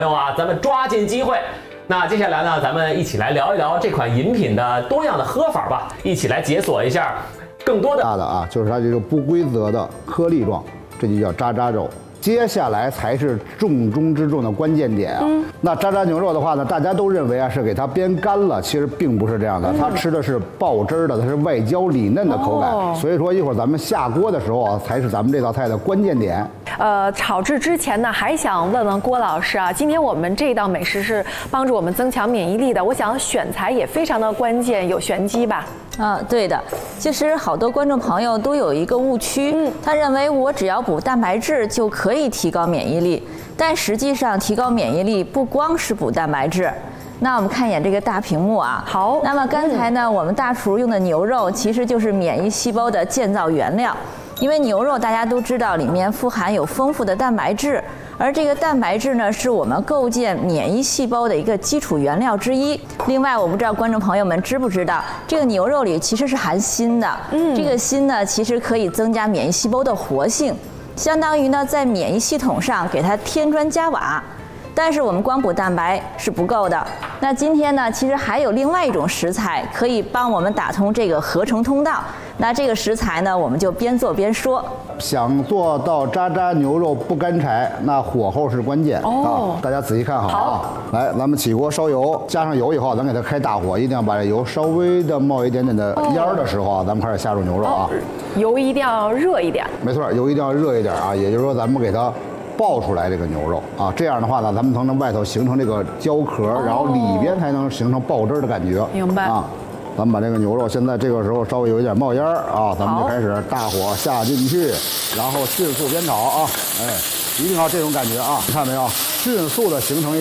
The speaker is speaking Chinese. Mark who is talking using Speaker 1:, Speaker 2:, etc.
Speaker 1: 朋友啊，咱们抓紧机会。那接下来呢，咱们一起来聊一聊这款饮品的多样的喝法吧，一起来解锁一下更多的
Speaker 2: 就是它这个不规则的颗粒状，这就叫渣渣肉。接下来才是重中之重的关键点啊！那渣渣牛肉的话呢，大家都认为啊是给它煸干了，其实并不是这样的，它吃的是爆汁儿的，它是外焦里嫩的口感。所以说一会儿咱们下锅的时候啊，才是咱们这道菜的关键点。
Speaker 3: 炒制之前呢，还想问问郭老师啊，今天我们这道美食是帮助我们增强免疫力的，我想选材也非常的关键，有玄机吧？
Speaker 4: 对的，其实好多观众朋友都有一个误区，他认为我只要补蛋白质就可以提高免疫力，但实际上提高免疫力不光是补蛋白质。那我们看一眼这个大屏幕啊，
Speaker 3: 好。
Speaker 4: 那么刚才呢，我们大厨用的牛肉其实就是免疫细胞的建造原料，因为牛肉大家都知道里面富含有丰富的蛋白质。而这个蛋白质呢，是我们构建免疫细胞的一个基础原料之一。另外，我不知道观众朋友们知不知道，这个牛肉里其实是含锌的。这个锌呢，其实可以增加免疫细胞的活性，相当于呢，在免疫系统上给它添砖加瓦。但是我们光补蛋白是不够的。那今天呢，其实还有另外一种食材可以帮我们打通这个合成通道。那这个食材呢，我们就边做边说。
Speaker 2: 想做到渣渣牛肉不干柴，那火候是关键啊！大家仔细看好啊！来，咱们起锅烧油，加上油以后，咱给它开大火，一定要把这油稍微的冒一点点的烟儿的时候啊，咱们开始下入牛肉啊。
Speaker 3: 油一定要热一点。
Speaker 2: 没错，油一定要热一点啊，也就是说咱们给它爆出来这个牛肉啊，这样的话呢，咱们才能外头形成这个焦壳，然后里边才能形成爆汁的感觉。
Speaker 3: 明白
Speaker 2: 啊。咱们把这个牛肉现在这个时候稍微有一点冒烟啊，咱们就开始大火下进去，然后迅速煸炒啊，一定要这种感觉啊，你看没有，迅速的形成一个